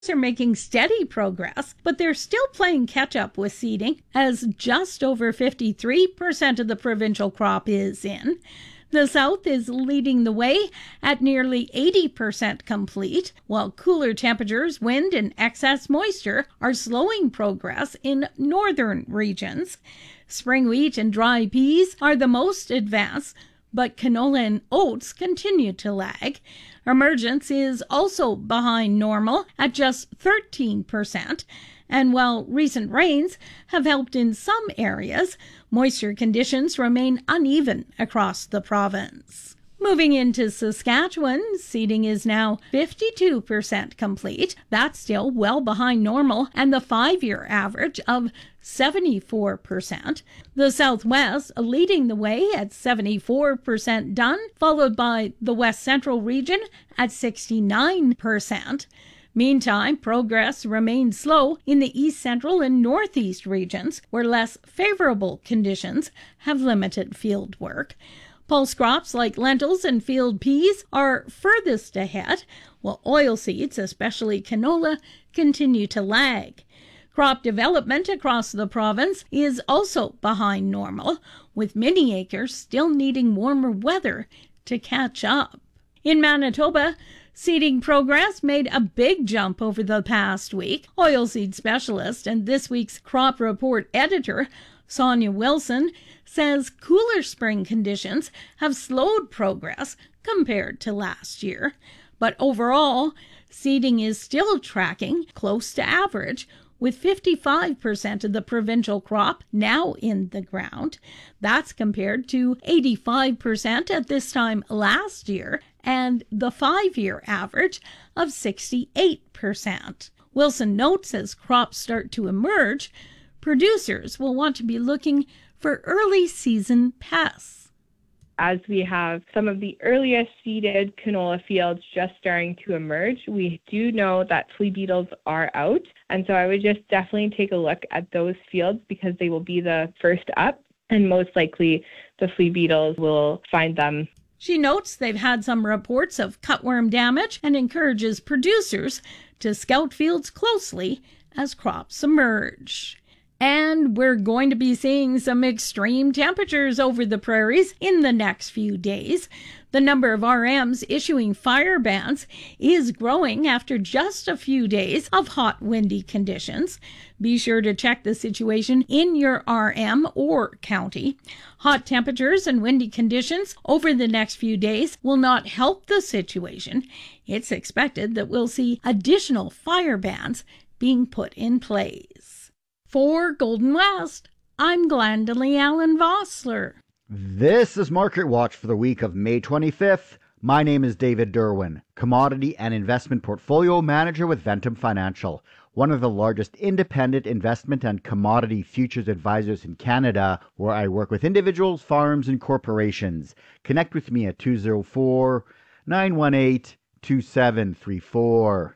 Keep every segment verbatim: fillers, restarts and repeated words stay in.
are making steady progress, but they're still playing catch-up with seeding, as just over fifty-three percent of the provincial crop is in. The south is leading the way at nearly eighty percent complete, while cooler temperatures, wind, and excess moisture are slowing progress in northern regions. Spring wheat and dry peas are the most advanced, but canola and oats continue to lag. Emergence is also behind normal at just thirteen percent, and while recent rains have helped in some areas, moisture conditions remain uneven across the province. Moving into Saskatchewan, seeding is now fifty-two percent complete. That's still well behind normal and the five-year average of seventy-four percent. The Southwest leading the way at seventy-four percent done, followed by the West Central region at sixty-nine percent. Meantime, progress remains slow in the East Central and Northeast regions, where less favorable conditions have limited field work. Pulse crops like lentils and field peas are furthest ahead, while oilseeds, especially canola, continue to lag. Crop development across the province is also behind normal, with many acres still needing warmer weather to catch up. In Manitoba, seeding progress made a big jump over the past week. Oilseed specialist and this week's crop report editor, Sonia Wilson, says cooler spring conditions have slowed progress compared to last year. But overall, seeding is still tracking close to average, with fifty-five percent of the provincial crop now in the ground. That's compared to eighty-five percent at this time last year and the five-year average of sixty-eight percent. Wilson notes as crops start to emerge, producers will want to be looking for early season pests. As we have some of the earliest seeded canola fields just starting to emerge, we do know that flea beetles are out. And so I would just definitely take a look at those fields because they will be the first up, and most likely the flea beetles will find them. She notes they've had some reports of cutworm damage and encourages producers to scout fields closely as crops emerge. And we're going to be seeing some extreme temperatures over the prairies in the next few days. The number of R Ms issuing fire bans is growing after just a few days of hot, windy conditions. Be sure to check the situation in your R M or county. Hot temperatures and windy conditions over the next few days will not help the situation. It's expected that we'll see additional fire bans being put in place. For Golden West, I'm Glendalee Allen Vossler. This is Market Watch for the week of May twenty-fifth. My name is David Derwin, Commodity and Investment Portfolio Manager with Ventum Financial, one of the largest independent investment and commodity futures advisors in Canada, where I work with individuals, farms, and corporations. Connect with me at two oh four, nine one eight, two seven three four.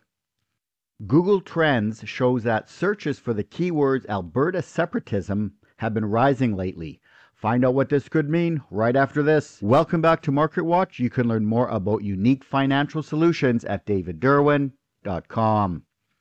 Google Trends shows that searches for the keywords Alberta separatism have been rising lately. Find out what this could mean right after this. Welcome back to Market Watch. You can learn more about unique financial solutions at david derwin dot com.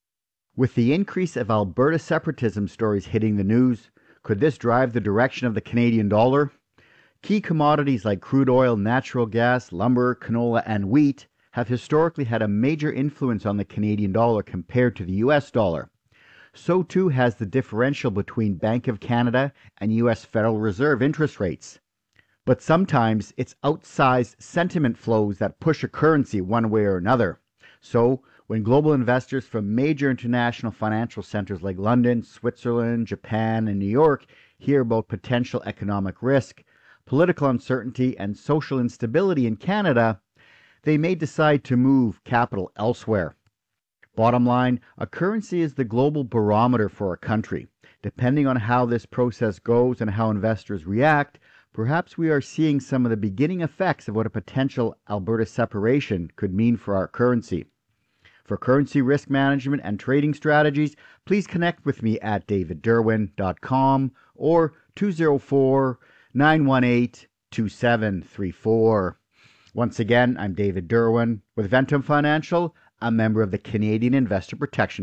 With the increase of Alberta separatism stories hitting the news, could this drive the direction of the Canadian dollar? Key commodities like crude oil, natural gas, lumber, canola, and wheat have historically had a major influence on the Canadian dollar compared to the U S dollar. So too has the differential between Bank of Canada and U S Federal Reserve interest rates. But sometimes it's outsized sentiment flows that push a currency one way or another. So when global investors from major international financial centers like London, Switzerland, Japan, and New York hear about potential economic risk, political uncertainty, and social instability in Canada, they may decide to move capital elsewhere. Bottom line, a currency is the global barometer for a country. Depending on how this process goes and how investors react, perhaps we are seeing some of the beginning effects of what a potential Alberta separation could mean for our currency. For currency risk management and trading strategies, please connect with me at david derwin dot com or two oh four, nine one eight, two seven three four. Once again, I'm David Derwin with Ventum Financial. a member of the Canadian Investor Protection